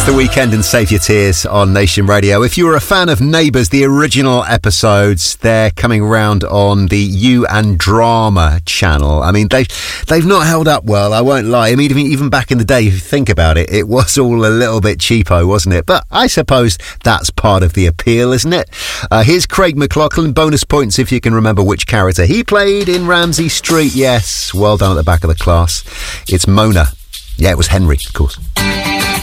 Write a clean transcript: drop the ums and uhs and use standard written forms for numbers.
The Weekend and Save Your Tears on Nation Radio. If you were a fan of Neighbours, the original episodes, they're coming around on the You and Drama channel. I mean, they've not held up well, I won't lie. I mean, even back in the day, if you think about it, it was all a little bit cheapo, wasn't it? But I suppose that's part of the appeal, isn't it? Here's Craig McLachlan. Bonus points if you can remember which character he played in Ramsay Street. Yes, well done at the back of the class. It's Mona. Yeah, it was Henry, of course.